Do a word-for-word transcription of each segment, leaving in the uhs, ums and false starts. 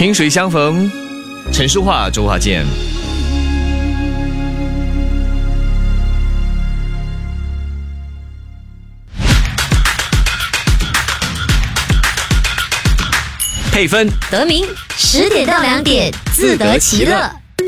萍水相逢，陈淑桦、周华健。配分得名，十点到两点，自得其乐。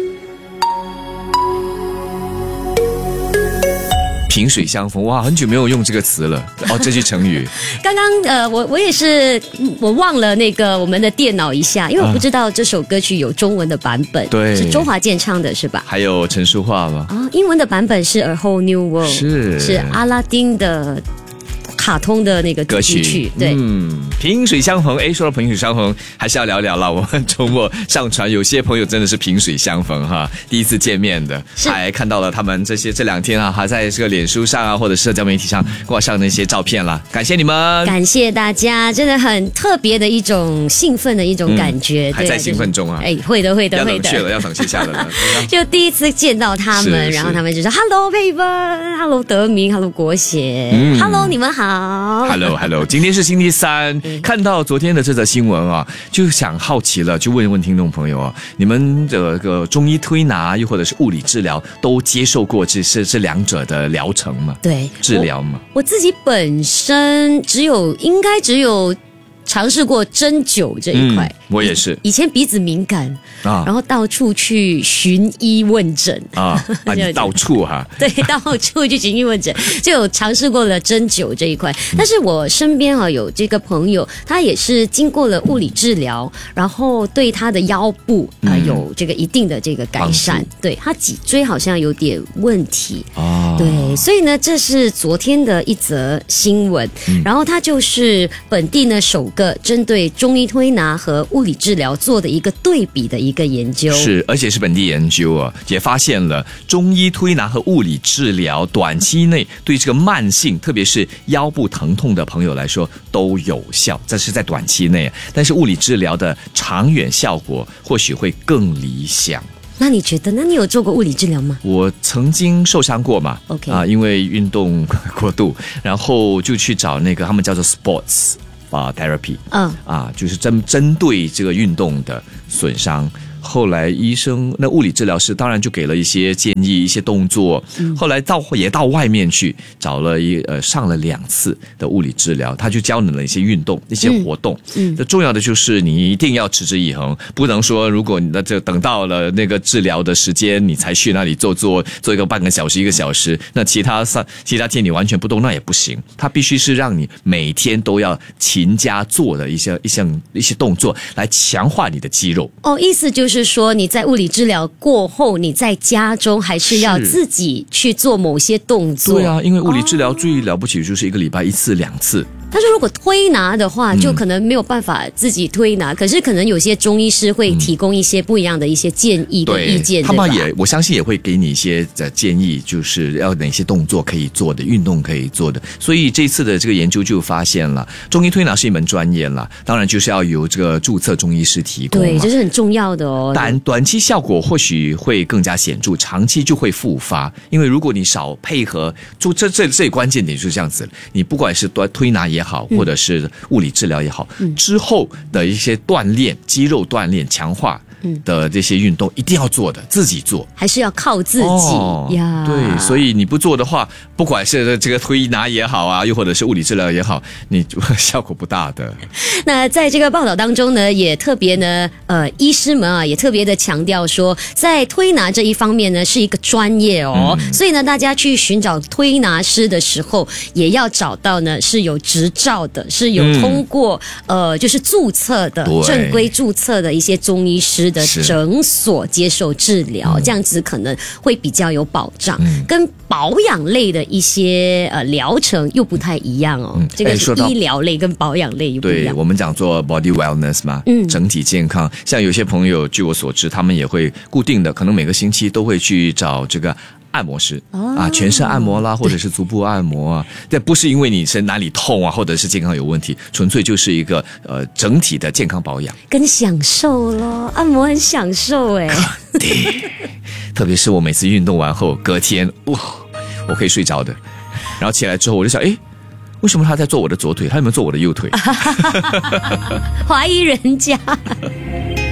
萍水相逢，哇，很久没有用这个词了哦，这句成语。 刚刚呃，我我也是，我忘了那个我们的电脑一下，因为我不知道这首歌曲有中文的版本， 对， 是周华健唱的是吧？ 还有陈淑桦吗？ 啊，英文的版本是 A Whole New World， 是是阿拉丁的卡通的那个主题曲，对， 嗯，萍水相逢。哎，说到萍水相逢，还是要聊聊了。我们周末上传，有些朋友真的是萍水相逢哈，第一次见面的，还看到了他们这些这两天啊，还在这个脸书上啊，或者社交媒体上挂上那些照片了。感谢你们， 感谢大家，真的很特别的一种兴奋的一种感觉， 嗯、还在兴奋中啊！ 哎，会的，会的，会的， 要冷却了，要冷却下来了。 就第一次见到他们，然后他们就说 ：“Hello， 佩芬 ，Hello， 德明 ，Hello， 国贤、嗯、，Hello， 你们好。” Hello Hello， 今天是星期三，看到昨天的这则新闻啊，就想好奇了，就问问听众朋友啊，你们这个中医推拿又或者是物理治疗都接受过这是这两者的疗程吗？ 对， 治疗吗？ 我, 我自己本身只有应该只有尝试过针灸这一块、嗯， 我也是。 以前鼻子敏感啊， 然后到处去寻医问诊啊，啊你到处哈、啊， 对，到处去寻医问诊，就有尝试过了针灸这一块。但是我身边啊有这个朋友，他也是经过了物理治疗，然后对他的腰部啊、呃、有这个一定的这个改善，对他脊椎好像有点问题啊，对，所以呢，这是昨天的一则新闻，嗯、然后他就是本地呢首个针对中医推拿和物理治疗做的一个对比的一个研究， 是，而且是本地研究啊，也发现了中医推拿和物理治疗短期内对这个慢性，特别是腰部疼痛的朋友来说都有效，这是在短期内，但是物理治疗的长远效果或许会更理想。 那你觉得？那你有做过物理治疗吗？ 我曾经受伤过嘛 ，OK 啊，因为运动过度，然后就去找那个他们叫做 sports 啊 therapy， 嗯啊，就是针针对这个运动的损伤。后来医生那物理治疗师当然就给了一些建议，一些动作。嗯、后来到也到外面去找了一呃上了两次的物理治疗，他就教你了一些运动、一些活动。嗯，嗯重要的就是你一定要持之以恒，不能说如果你那就等到了那个治疗的时间，你才去那里做做做一个半个小时、一个小时，那其他上其他天你完全不动，那也不行。它必须是让你每天都要勤加做的一些一项一些动作，来强化你的肌肉。 哦，意思就是。就是说你在物理治疗过后，你在家中还是要自己去做某些动作。 对啊，因为物理治疗最了不起就是一个礼拜一次两次。 但是如果推拿的话，就可能没有办法自己推拿，嗯、可是可能有些中医师会提供一些不一样的一些建议的意见， 对，他们也我相信也会给你一些建议，就是要哪些动作可以做的，运动可以做的。所以这次的这个研究就发现了，中医推拿是一门专业了，当然就是要由这个注册中医师提供， 对，这是很重要的哦。 但短期效果或许会更加显著，长期就会复发，因为如果你少配合，就这这这关键点就是这样子，你不管是推拿也好，或者是物理治疗也好，嗯、之后的一些锻炼、肌肉锻炼、强化的这些运动一定要做的，自己做， 还是要靠自己、哦、呀。 对，所以你不做的话，不管是这个推拿也好啊，又或者是物理治疗也好，你效果不大的。 那在这个报道当中呢，也特别呢，呃，医师们啊，也特别的强调说，在推拿这一方面呢，是一个专业哦，嗯、所以呢，大家去寻找推拿师的时候，也要找到呢是有执照的，是有通过、嗯、呃，就是注册的正规注册的一些中医师的诊所接受治疗，这样子可能会比较有保障，嗯、跟保养类的一些呃疗程又不太一样哦。嗯、这个是医疗类跟保养类又不一样。 对，我们讲做 body wellness 嘛，嗯，整体健康。像有些朋友，据我所知，他们也会固定的，可能每个星期都会去找这个按摩师、哦、啊，全身按摩啦，或者是足部按摩啊。这不是因为你身哪里痛啊，或者是健康有问题，纯粹就是一个呃整体的健康保养， 跟享受咯。按摩很享受哎， 特别是我每次运动完后，隔天哇，我可以睡着的，然后起来之后我就想，哎，为什么他在做我的左腿，他有没有做我的右腿？ 怀疑人家。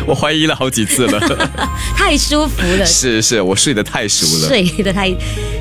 我怀疑了好几次了。 太舒服了。 是是，我睡得太熟了， 睡得太